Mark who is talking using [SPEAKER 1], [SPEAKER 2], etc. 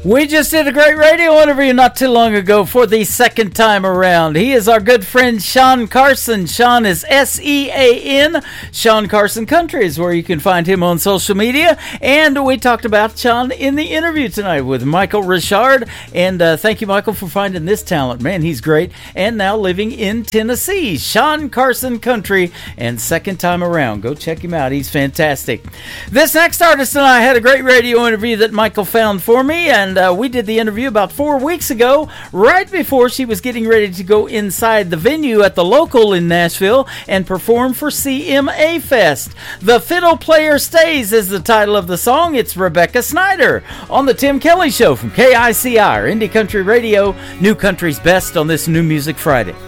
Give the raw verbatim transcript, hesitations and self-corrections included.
[SPEAKER 1] We just did a great radio interview not too long ago for the second time around. He is our good friend Sean Carson. Sean is S E A N. Sean Carson Country is where you can find him on social media. And we talked about Sean in the interview tonight with Michael Richard. And uh, thank you, Michael, for finding this talent. Man, he's great. And now living in Tennessee. Sean Carson Country and second time around. Go check him out. He's fantastic. This next artist and I had a great radio interview that Michael found for me. And uh, we did the interview about four weeks ago, right before she was getting ready to go inside the venue at the local in Nashville and perform for C M A Fest. The Fiddle Player Stays is the title of the song. It's Rebecca Snyder on the Tim Kelly Show from K I C I, Indie Country Radio, New Country's Best on this New Music Friday.